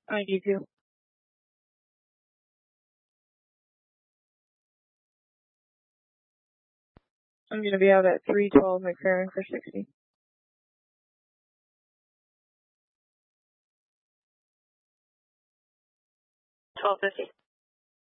I do too. I'm going to be out at 312 McFerrin for 60. 1250.